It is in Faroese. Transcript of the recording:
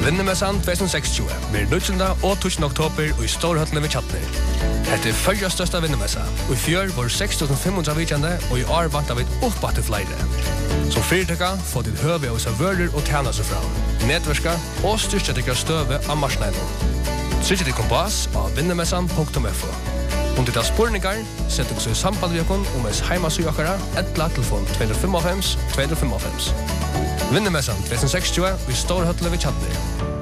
Vinnemessan 2060 blir 19. og 20. oktober i Storhøtlen ved Kjatner. Dette følger største vinnemessa, og i fjør var 6.500 vikjende, og i år vant vi opp til flere. Som fyrtøkka får ditt høve av servører og tjener seg fra, netverska og styrkjetikker støve av marsneinen. Trykk til kompass av vinnemessan.fo. Om ditt har spurningar, sett dere så i samband med dere om ens heimasøkere, eller telefon 255 255. Vinnemessan 2060 i Storhøtlen ved Kjatner.